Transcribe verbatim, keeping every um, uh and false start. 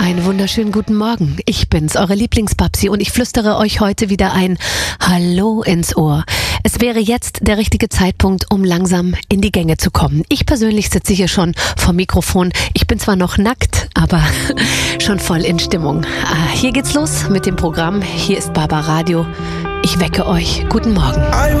Einen wunderschönen guten Morgen. Ich bin's, eure Lieblingsbabsi, und ich flüstere euch heute wieder ein Hallo ins Ohr. Es wäre jetzt der richtige Zeitpunkt, um langsam in die Gänge zu kommen. Ich persönlich sitze hier schon vor Mikrofon. Ich bin zwar noch nackt, aber schon voll in Stimmung. Hier geht's los mit dem Programm. Hier ist Barbaradio. Ich wecke euch. Guten Morgen.